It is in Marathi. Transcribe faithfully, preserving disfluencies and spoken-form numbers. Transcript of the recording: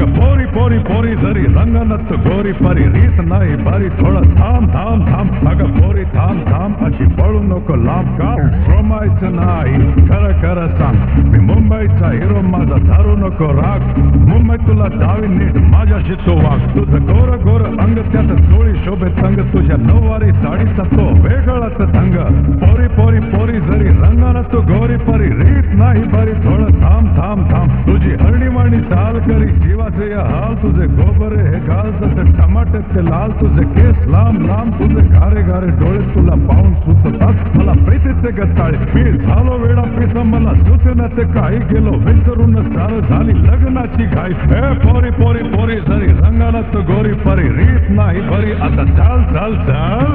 पोरी पोरी पोरी जरी रंगनत गोरी परी रीत नाही बारी थोडं थांब थांब थांब अगं पोरी थांब थांब अशी पळू नको लांब का शोमायचं नाही खरं खरं सांग मी मुंबईचा हिरो माझा धारू नको राग मुंबई तुला डावी नीट माझ्याशी तो वाग तुझं गोर गोर अंग त्यात चोळी शोभे तंग तुझ्या नऊवारी साडीचा तो वेगळाच ढंग पोरी पोरी पोरी जरी रंगनत गोरी परी रीत नाही बारी थोडं थांब थांब थांब तुझी हरणीवाणी चाल करी जीवाचे या हाल तुझे गोबरे हे गाल जसे टमाटे ते लाल तुझे केस लांब लांब तुझे घारे घारे डोळे तुला पाहून सुचतात मला प्रीतीचे गताळे मी झालो वेळा पिसा मला सुचना ते काही गेलो विसरून सार झाली लग्नाची घाई हे पोरी पोरी पोरी जरी रंगाला गोरी परी रीत नाही बरी आता चाल चाल चाल